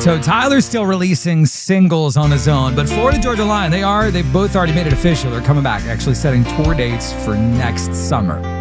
So Tyler's still releasing singles on his own, but Florida Georgia Line, they both already made it official. They're coming back, actually setting tour dates for next summer.